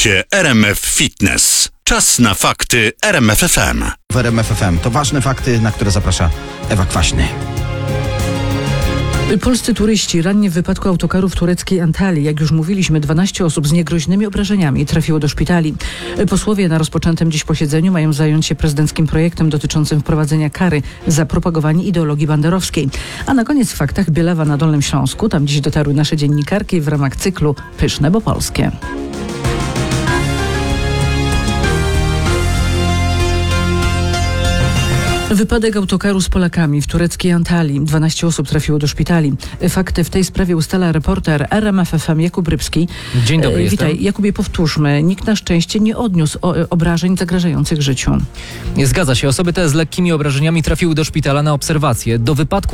Słuchacie RMF Fitness. Czas na fakty RMF FM. W RMF FM to ważne fakty, na które zaprasza Ewa Kwaśny. Polscy turyści ranni w wypadku autokaru w tureckiej Antalii. Jak już mówiliśmy, 12 osób z niegroźnymi obrażeniami trafiło do szpitali. Posłowie na rozpoczętym dziś posiedzeniu mają zająć się prezydenckim projektem dotyczącym wprowadzenia kary za propagowanie ideologii banderowskiej. A na koniec w faktach Bielawa na Dolnym Śląsku. Tam dziś dotarły nasze dziennikarki w ramach cyklu Pyszne, bo polskie. Wypadek autokaru z Polakami w tureckiej Antalii. 12 osób trafiło do szpitali. Fakty w tej sprawie ustala reporter RMF FM Jakub Rybski. Dzień dobry. Witaj. Jakubie, powtórzmy. Nikt na szczęście nie odniósł obrażeń zagrażających życiu. Nie zgadza się. Osoby te z lekkimi obrażeniami trafiły do szpitala na obserwację. Do wypadku